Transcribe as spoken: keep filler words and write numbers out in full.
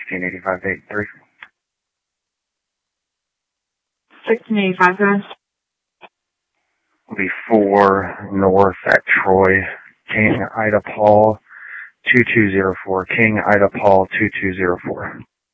sixteen eighty-five to eighty-three. sixteen eighty-five, guys. Will be four north at Troy. King Ida Paul two two zero four. King Ida Paul two two zero four.